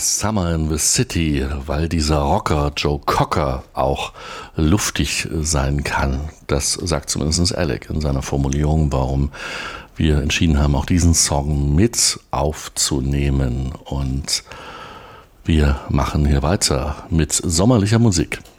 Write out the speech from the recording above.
Summer in the City, weil dieser Rocker Joe Cocker auch luftig sein kann. Das sagt zumindest Alec in seiner Formulierung, warum wir entschieden haben, auch diesen Song mit aufzunehmen. Und wir machen hier weiter mit sommerlicher Musik.